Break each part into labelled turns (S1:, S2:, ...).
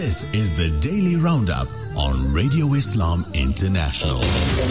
S1: This is the Daily Roundup on Radio Islam International.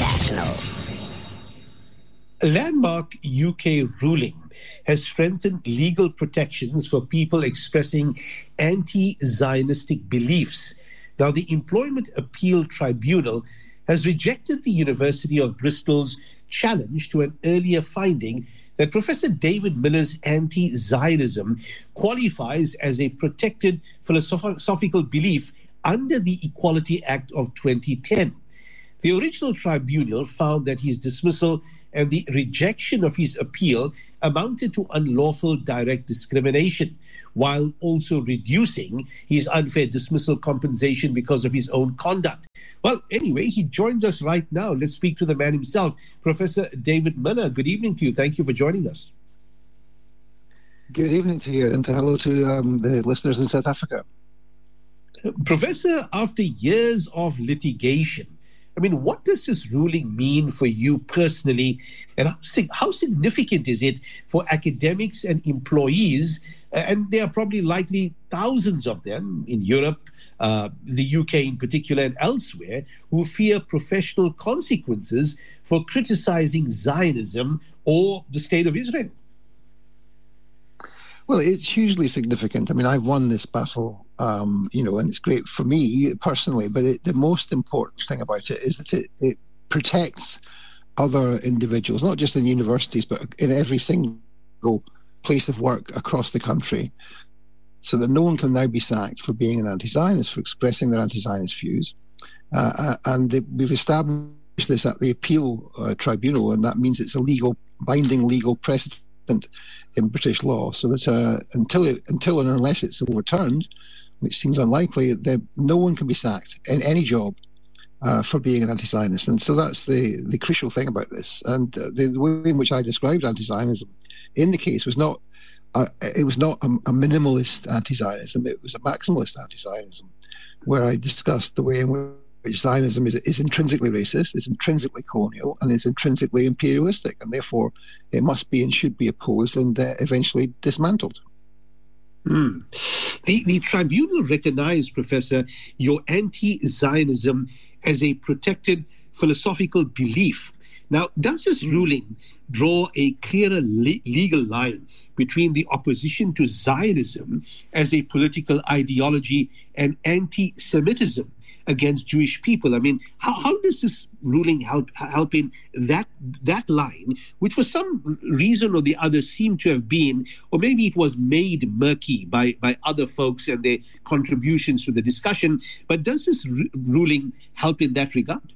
S2: A landmark UK ruling has strengthened legal protections for people expressing anti-Zionistic beliefs. Now, the Employment Appeal Tribunal has rejected the University of Bristol's challenge to an earlier finding that Professor David Miller's anti-Zionism qualifies as a protected philosophical belief under the Equality Act of 2010. The original tribunal found that his dismissal and the rejection of his appeal amounted to unlawful direct discrimination, while also reducing his unfair dismissal compensation because of his own conduct. Well, anyway, he joins us right now. Let's speak to the man himself, Professor David Miller. Good evening to you. Thank you for joining us.
S3: Good evening to you, and hello to the listeners in South Africa.
S2: Professor, after years of litigation, I mean, what does this ruling mean for you personally, and how significant is it for academics and employees? And there are probably likely thousands of them in Europe, the UK in particular, and elsewhere, who fear professional consequences for criticizing Zionism or the State of Israel.
S3: Well, it's hugely significant. I mean, I've won this battle, and it's great for me personally, but the most important thing about it is that it protects other individuals, not just in universities, but in every single place of work across the country, so that no one can now be sacked for being an anti-Zionist, for expressing their anti-Zionist views. We've established this at the appeal tribunal, and that means it's a binding legal precedent in British law, so that until and unless it's overturned, which seems unlikely, that no one can be sacked in any job for being an anti-Zionist. And so that's the crucial thing about this. And the way in which I described anti-Zionism in the case was not a minimalist anti-Zionism, it was a maximalist anti-Zionism, where I discussed the way in which Zionism is intrinsically racist, is intrinsically colonial, and is intrinsically imperialistic, and therefore it must be and should be opposed and eventually dismantled.
S2: The tribunal recognized, Professor, your anti-Zionism as a protected philosophical belief. Now, does this ruling draw a clearer legal line between the opposition to Zionism as a political ideology and anti-Semitism against Jewish people? I mean, how does this ruling help in that line, which for some reason or the other seemed to have been, or maybe it was made murky by other folks and their contributions to the discussion, but does this ruling help in that regard?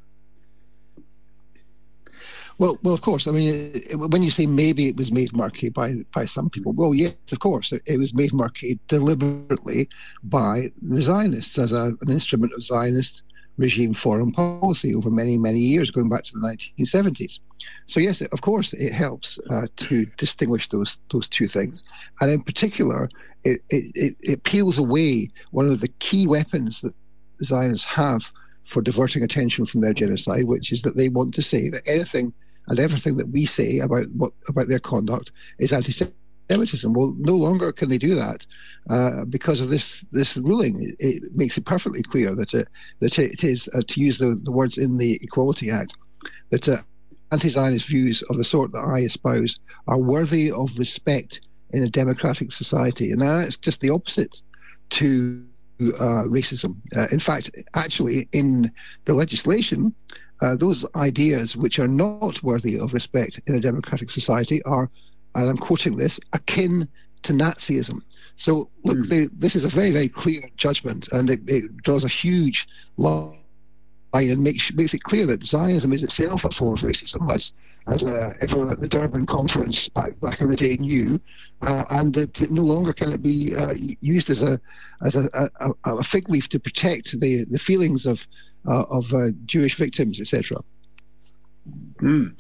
S3: Well, of course. I mean, when you say maybe it was made murky by some people, well, yes, of course, it was made murky deliberately by the Zionists as an instrument of Zionist regime foreign policy over many, many years, going back to the 1970s. So yes, of course, it helps to distinguish those two things. And in particular, it peels away one of the key weapons that the Zionists have for diverting attention from their genocide, which is that they want to say that anything and everything that we say about their conduct is anti-Semitism. Well, no longer can they do that because of this ruling. It makes it perfectly clear that it is, to use the words in the Equality Act, that anti-Zionist views of the sort that I espouse are worthy of respect in a democratic society. And that's just the opposite to racism. In fact, actually, in the legislation, those ideas which are not worthy of respect in a democratic society are, and I'm quoting this, akin to Nazism. So, look, this is a very, very clear judgment, and it draws a huge line and makes it clear that Zionism is itself a form of racism, as everyone at the Durban conference back in the day knew, and that no longer can it be used as a fig leaf to protect the feelings of Jewish victims, etc.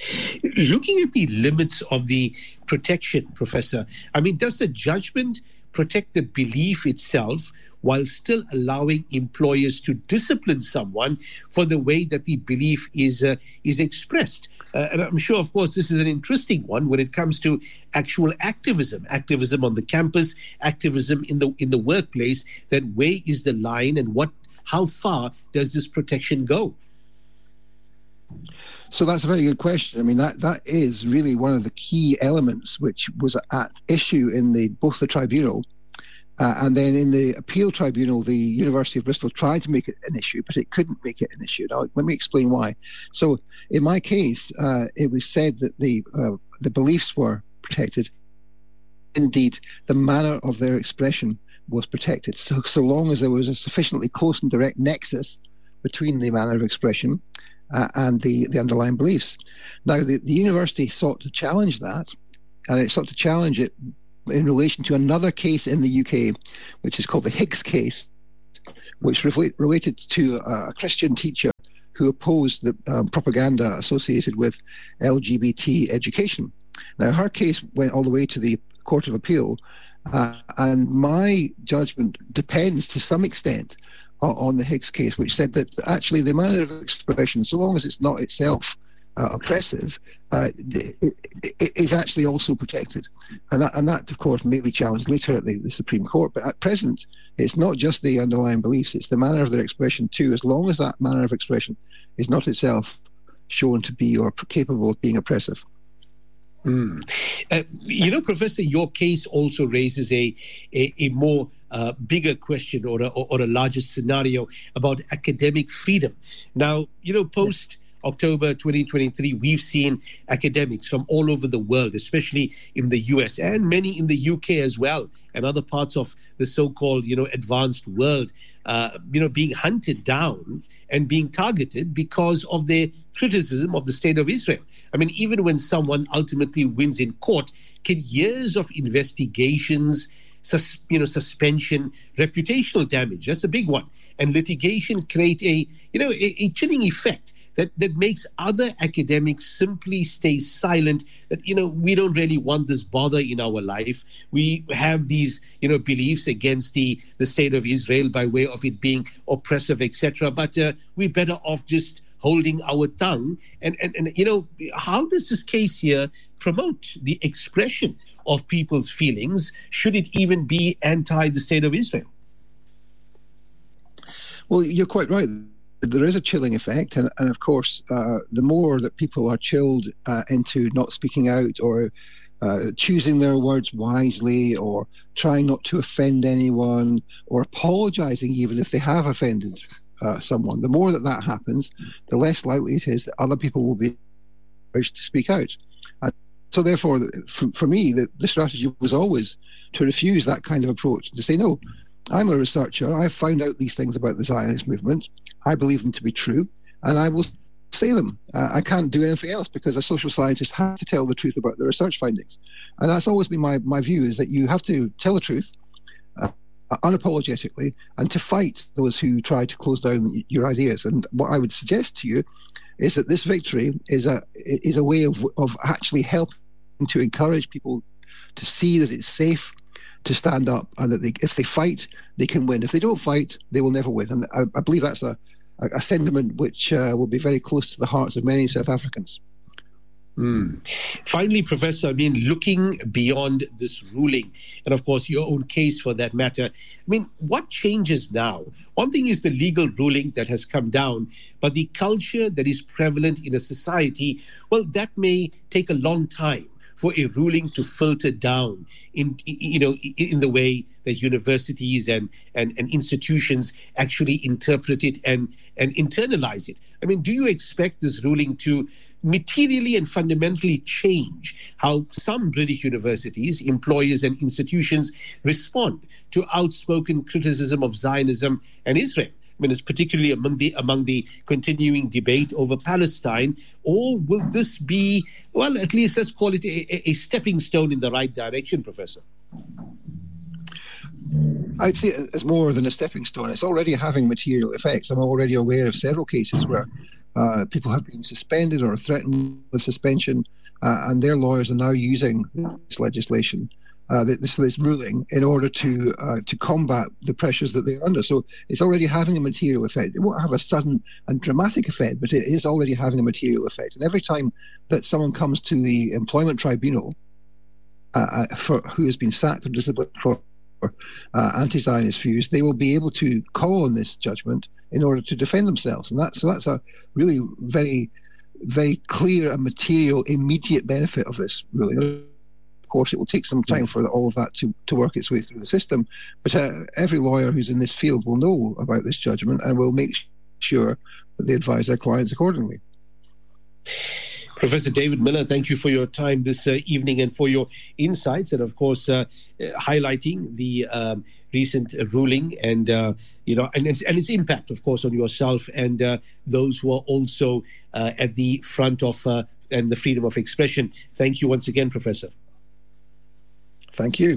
S2: Looking at the limits of the protection, Professor, I mean, does the judgment protect the belief itself while still allowing employers to discipline someone for the way that the belief is expressed? And I'm sure, of course, this is an interesting one when it comes to actual activism on the campus, activism in the workplace. That where is the line, and how far does this protection go?
S3: So that's a very good question. I mean, that is really one of the key elements which was at issue in both the tribunal and then in the appeal tribunal. The University of Bristol tried to make it an issue, but it couldn't make it an issue. Now, let me explain why. So in my case, it was said that the beliefs were protected. Indeed, the manner of their expression was protected, so long as there was a sufficiently close and direct nexus between the manner of expression and the underlying beliefs. Now, the university sought to challenge that, and it sought to challenge it in relation to another case in the UK, which is called the Higgs case, which related to a Christian teacher who opposed the propaganda associated with LGBT education. Now, her case went all the way to the Court of Appeal, and my judgment depends to some extent on the Higgs case, which said that actually the manner of expression, so long as it's not itself oppressive, it is actually also protected. And that, of course, may be challenged later at the Supreme Court. But at present, it's not just the underlying beliefs, it's the manner of their expression too, as long as that manner of expression is not itself shown to be or capable of being oppressive.
S2: Professor, your case also raises a more bigger question or a larger scenario about academic freedom. Now, post October 2023, we've seen academics from all over the world, especially in the US and many in the UK as well, and other parts of the so-called, advanced world, being hunted down and being targeted because of their criticism of the state of Israel. I mean, even when someone ultimately wins in court, can years of investigations, suspension, reputational damage, that's a big one, and litigation create a chilling effect that makes other academics simply stay silent, that, we don't really want this bother in our life. We have these, beliefs against the state of Israel by way of it being oppressive, etc. But we're better off just holding our tongue. And how does this case here promote the expression of people's feelings, should it even be anti the state of Israel?
S3: Well, you're quite right. There is a chilling effect, and of course, the more that people are chilled into not speaking out or choosing their words wisely or trying not to offend anyone or apologizing even if they have offended someone, the more that happens, the less likely it is that other people will be urged to speak out. So therefore, for me, the strategy was always to refuse that kind of approach, to say, no, I'm a researcher. I've found out these things about the Zionist movement. I believe them to be true, and I will say them. I can't do anything else because a social scientist has to tell the truth about the research findings. And that's always been my view, is that you have to tell the truth unapologetically and to fight those who try to close down your ideas. And what I would suggest to you is that this victory is a way of actually helping to encourage people to see that it's safe to stand up, and that if they fight, they can win. If they don't fight, they will never win. And I believe that's a sentiment which will be very close to the hearts of many South Africans.
S2: Finally, Professor, I mean, looking beyond this ruling, and of course your own case for that matter, I mean, what changes now? One thing is the legal ruling that has come down, but the culture that is prevalent in a society, well, that may take a long time for a ruling to filter down in the way that universities and institutions actually interpret it and internalize it. I mean, do you expect this ruling to materially and fundamentally change how some British universities, employers and institutions respond to outspoken criticism of Zionism and Israel? I mean, it's particularly among the continuing debate over Palestine, or will this be, well, at least let's call it a stepping stone in the right direction, Professor?
S3: I'd say it's more than a stepping stone. It's already having material effects. I'm already aware of several cases where people have been suspended or threatened with suspension, and their lawyers are now using this legislation this ruling in order to combat the pressures that they're under. So it's already having a material effect. It won't have a sudden and dramatic effect, but it is already having a material effect. And every time that someone comes to the employment tribunal who has been sacked or disciplined for anti-Zionist views, they will be able to call on this judgment in order to defend themselves. And that's a really very, very clear and material immediate benefit of this ruling. Of course, it will take some time for all of that to work its way through the system, but every lawyer who's in this field will know about this judgment and will make sure that they advise their clients accordingly.
S2: Professor David Miller, thank you for your time this evening and for your insights, and of course highlighting the recent ruling and and its impact, of course, on yourself and those who are also at the front of and the freedom of expression. Thank you once again, Professor.
S3: Thank you.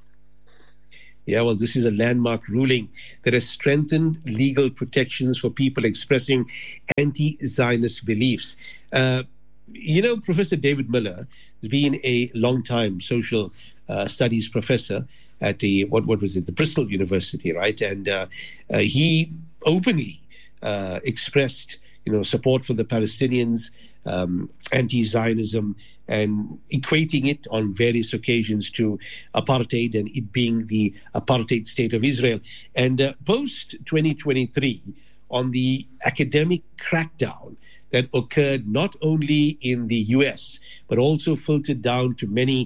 S2: Yeah, well, this is a landmark ruling that has strengthened legal protections for people expressing anti-Zionist beliefs. Professor David Miller has been a long-time social studies professor at the the Bristol University, right? And he openly expressed, support for the Palestinians, anti-Zionism, and equating it on various occasions to apartheid and it being the apartheid state of Israel. And post-2023, on the academic crackdown that occurred not only in the US, but also filtered down to many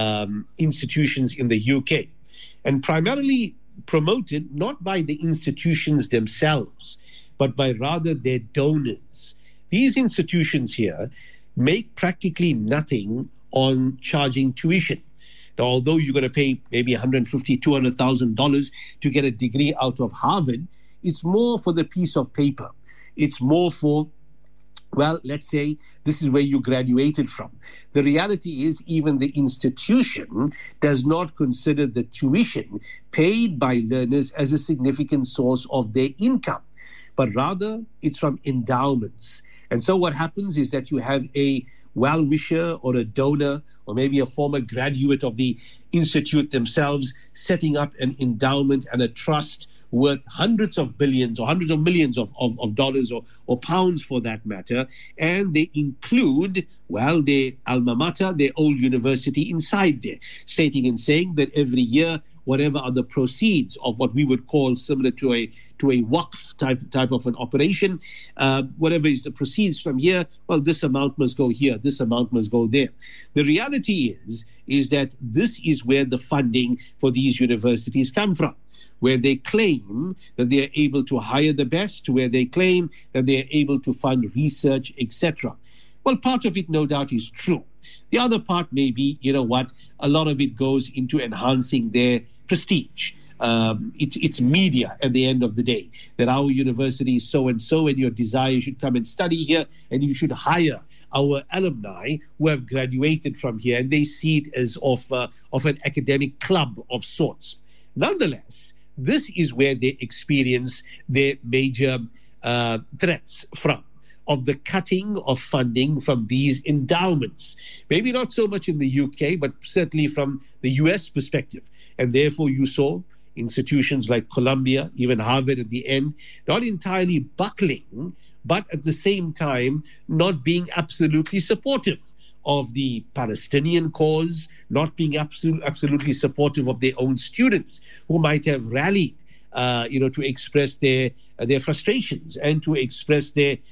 S2: institutions in the UK, and primarily promoted not by the institutions themselves, but by rather their donors. These institutions here make practically nothing on charging tuition. Now, although you're going to pay maybe $150,000, $200,000 to get a degree out of Harvard, it's more for the piece of paper. It's more for, well, let's say this is where you graduated from. The reality is even the institution does not consider the tuition paid by learners as a significant source of their income, but rather it's from endowments. And so what happens is that you have a well-wisher or a donor or maybe a former graduate of the institute themselves setting up an endowment and a trust worth hundreds of billions or hundreds of millions of dollars or pounds for that matter, and they include, well, their alma mater, their old university inside there, stating and saying that every year whatever are the proceeds of what we would call similar to a waqf type of an operation, whatever is the proceeds from here, well, this amount must go here, this amount must go there. The reality is that this is where the funding for these universities come from, where they claim that they are able to hire the best, where they claim that they are able to fund research, etc. Well, part of it, no doubt, is true. The other part may be, a lot of it goes into enhancing their prestige. It's media at the end of the day, that our university is so-and-so and your desire should come and study here and you should hire our alumni who have graduated from here, and they see it as of an academic club of sorts. Nonetheless, this is where they experience their major threats from, of the cutting of funding from these endowments. Maybe not so much in the UK, but certainly from the US perspective. And therefore you saw institutions like Columbia, even Harvard at the end, not entirely buckling, but at the same time not being absolutely supportive of the Palestinian cause, not being absolutely supportive of their own students who might have rallied, to express their frustrations and to express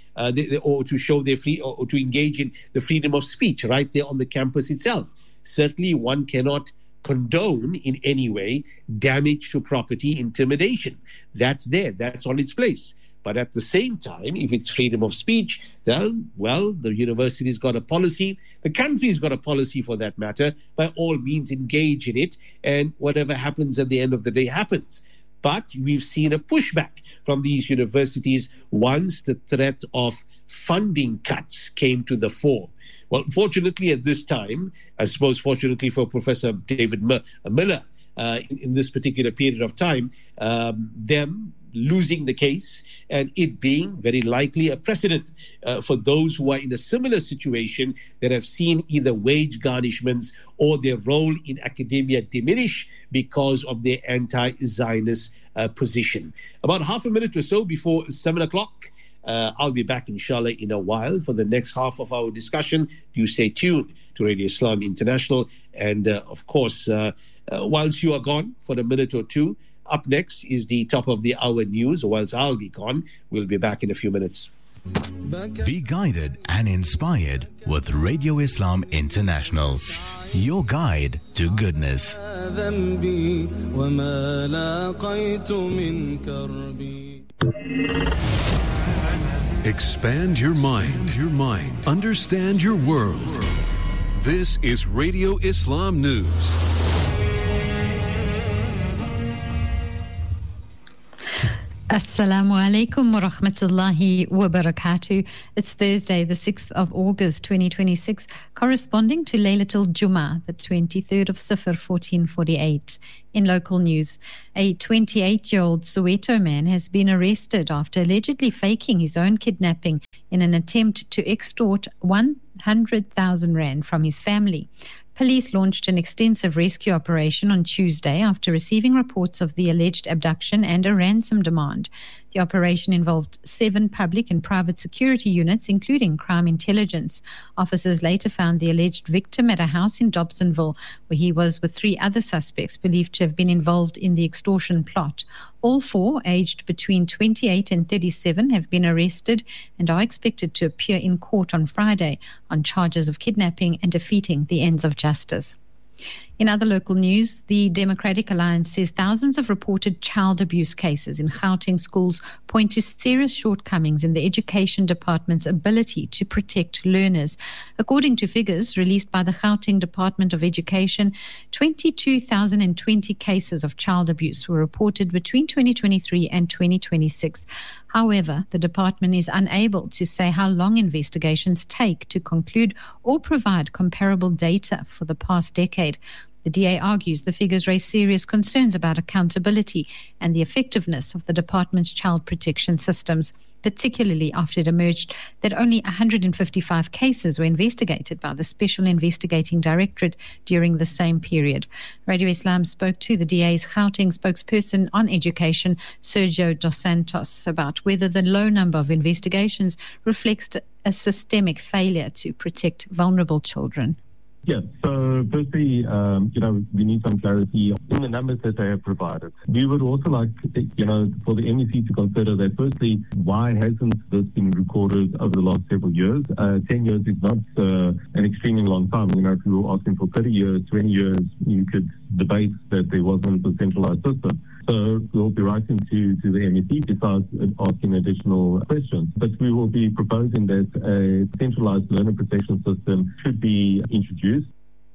S2: or to show their or to engage in the freedom of speech right there on the campus itself. Certainly, one cannot condone in any way damage to property, intimidation. That's there. That's on its place. But at the same time, if it's freedom of speech, then, well, the university's got a policy, the country's got a policy for that matter. By all means, engage in it, and whatever happens at the end of the day happens. But we've seen a pushback from these universities once the threat of funding cuts came to the fore. Well, fortunately at this time, I suppose fortunately for Professor David Miller, in this particular period of time, losing the case, and it being very likely a precedent for those who are in a similar situation that have seen either wage garnishments or their role in academia diminish because of their anti-Zionist position. About half a minute or so before 7 o'clock, I'll be back, inshallah, in a while for the next half of our discussion. Do stay tuned to Radio Islam International. And, of course, whilst you are gone for a minute or two, up next is the top of the hour news. Whilst I'll be gone, we'll be back in a few minutes.
S1: Be guided and inspired with Radio Islam International, your guide to goodness.
S4: Expand your mind. Understand your world. This is Radio Islam News.
S5: Assalamu alaikum wa rahmatullahi wa barakatuh. It's Thursday, the 6th of August, 2026, corresponding to Laylatul Jummah, the 23rd of Safar, 1448. In local news, a 28-year-old Soweto man has been arrested after allegedly faking his own kidnapping in an attempt to extort 100,000 rand from his family. Police launched an extensive rescue operation on Tuesday after receiving reports of the alleged abduction and a ransom demand. The operation involved 7 public and private security units, including crime intelligence. Officers later found the alleged victim at a house in Dobsonville, where he was with 3 other suspects believed to have been involved in the extortion plot. All 4, aged between 28 and 37, have been arrested and are expected to appear in court on Friday on charges of kidnapping and defeating the ends of justice. In other local news, the Democratic Alliance says thousands of reported child abuse cases in Gauteng schools point to serious shortcomings in the Education Department's ability to protect learners. According to figures released by the Gauteng Department of Education, 22,020 cases of child abuse were reported between 2023 and 2026. However, the department is unable to say how long investigations take to conclude or provide comparable data for the past decade. The DA argues the figures raise serious concerns about accountability and the effectiveness of the department's child protection systems, particularly after it emerged that only 155 cases were investigated by the Special Investigating Directorate during the same period. Radio Islam spoke to the DA's Gauteng spokesperson on education, Sergio Dos Santos, about whether the low number of investigations reflects a systemic failure to protect vulnerable children.
S6: Yeah, so firstly, we need some clarity in the numbers that they have provided. We would also like, for the MEC to consider that firstly, why hasn't this been recorded over the last several years? 10 years is not an extremely long time. If you were asking for 30 years, 20 years, you could debate that there wasn't a centralized system. So we'll be writing to the MEC besides asking additional questions. But we will be proposing that a centralized learner protection system should be introduced.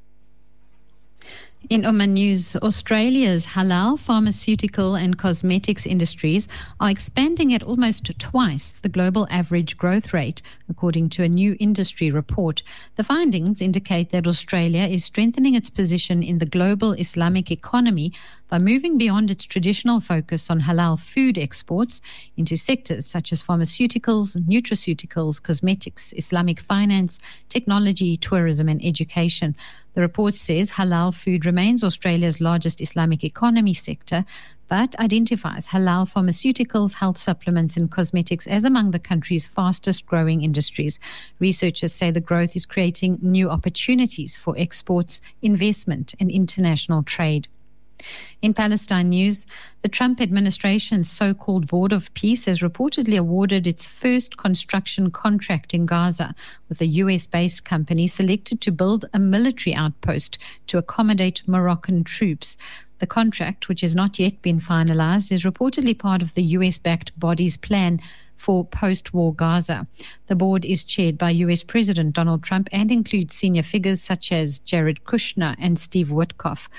S5: In Oman News, Australia's halal pharmaceutical and cosmetics industries are expanding at almost twice the global average growth rate, according to a new industry report. The findings indicate that Australia is strengthening its position in the global Islamic economy by moving beyond its traditional focus on halal food exports into sectors such as pharmaceuticals, nutraceuticals, cosmetics, Islamic finance, technology, tourism and education. The report says halal food remains Australia's largest Islamic economy sector, but identifies halal pharmaceuticals, health supplements and cosmetics as among the country's fastest growing industries. Researchers say the growth is creating new opportunities for exports, investment and international trade. In Palestine news, the Trump administration's so-called Board of Peace has reportedly awarded its first construction contract in Gaza, with a US-based company selected to build a military outpost to accommodate Moroccan troops. The contract, which has not yet been finalized, is reportedly part of the US-backed body's plan for post-war Gaza. The board is chaired by US President Donald Trump and includes senior figures such as Jared Kushner and Steve Witkoff.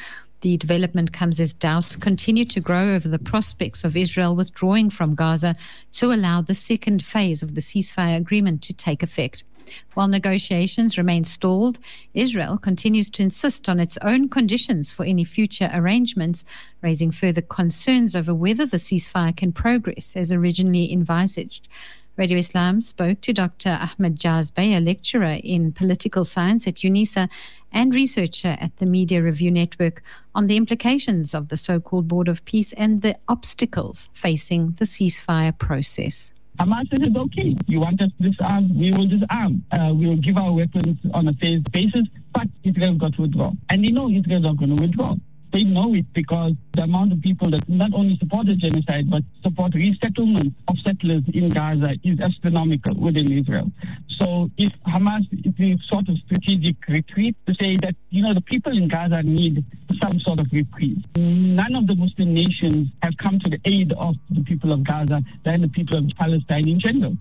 S5: The development comes as doubts continue to grow over the prospects of Israel withdrawing from Gaza to allow the second phase of the ceasefire agreement to take effect. While negotiations remain stalled, Israel continues to insist on its own conditions for any future arrangements, raising further concerns over whether the ceasefire can progress as originally envisaged. Radio Islam spoke to Dr. Ahmed Jazbeh, a lecturer in political science at UNISA and researcher at the Media Review Network, on the implications of the so-called Board of Peace and the obstacles facing the ceasefire process.
S7: Hamas said, okay, you want us to disarm, we will disarm. We will give our weapons on a phased basis, but Israel got to withdraw. And they know Israel is not going to withdraw. They know it because the amount of people that not only support the genocide, but support resettlement of settlers in Gaza is astronomical within Israel. So if Hamas is a sort of strategic retreat to say that, the people in Gaza need some sort of reprieve. None of the Muslim nations have come to the aid of the people of Gaza than the people of Palestine in general.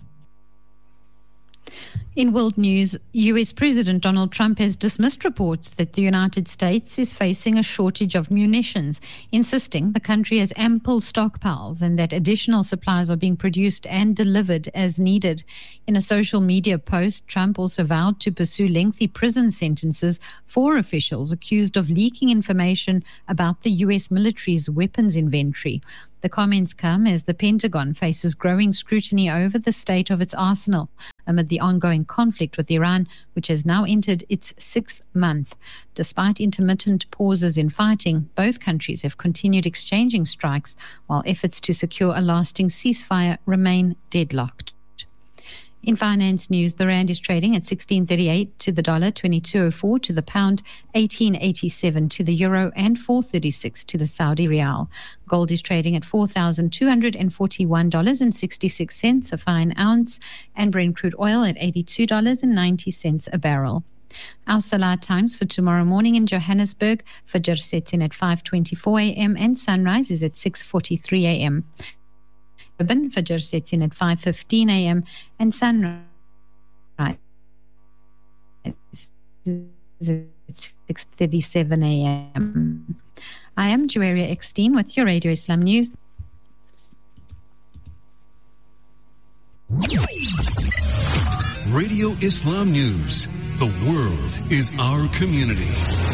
S5: In world news, US President Donald Trump has dismissed reports that the United States is facing a shortage of munitions, insisting the country has ample stockpiles and that additional supplies are being produced and delivered as needed. In a social media post, Trump also vowed to pursue lengthy prison sentences for officials accused of leaking information about the US military's weapons inventory. The comments come as the Pentagon faces growing scrutiny over the state of its arsenal amid the ongoing conflict with Iran, which has now entered its 6th month. Despite intermittent pauses in fighting, both countries have continued exchanging strikes while efforts to secure a lasting ceasefire remain deadlocked. In finance news, the rand is trading at 16.38 to the dollar, 22.04 to the pound, 18.87 to the euro, and 4.36 to the Saudi rial. Gold is trading at $4,241.66 a fine ounce, and Brent crude oil at $82.90 a barrel. Our Salah times for tomorrow morning in Johannesburg: Fajr sets in at 5:24 a.m. and sunrise is at 6:43 a.m. Fajr sets in at 5:15 a.m. and sunrise is at 6:37 a.m. I am Juwaria Eckstein with your Radio Islam News.
S4: Radio Islam News. The world is our community.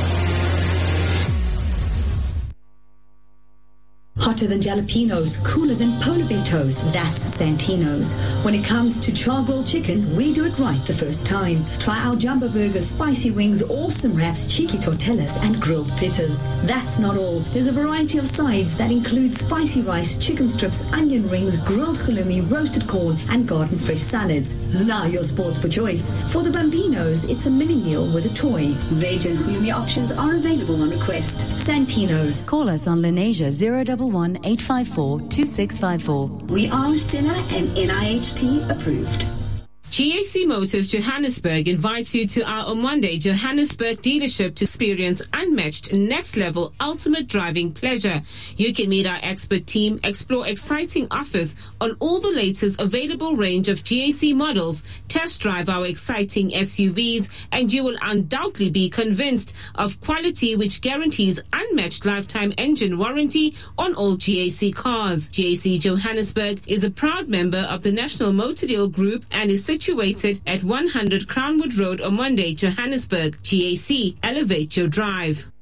S8: Hotter than jalapenos, cooler than polar bear toes, that's Santino's. When it comes to char-grilled chicken, we do it right the first time. Try our jumbo burgers, spicy wings, awesome wraps, cheeky tortillas, and grilled pittas. That's not all. There's a variety of sides that include spicy rice, chicken strips, onion rings, grilled halloumi, roasted corn, and garden fresh salads. Now your sports for choice. For the Bambinos, it's a mini meal with a toy. Veg and halloumi options are available on request. Santino's.
S9: Call us on Lenasia 011-854-2654.
S8: We are SINA and NIHT approved.
S10: GAC Motors Johannesburg invites you to our Omonde Johannesburg dealership to experience unmatched next-level ultimate driving pleasure. You can meet our expert team, explore exciting offers on all the latest available range of GAC models, test drive our exciting SUVs, and you will undoubtedly be convinced of quality which guarantees unmatched lifetime engine warranty on all GAC cars. GAC Johannesburg is a proud member of the National Motor Deal Group and is situated at 100 Crownwood Road, Omonde, Johannesburg. GAC, elevate your drive.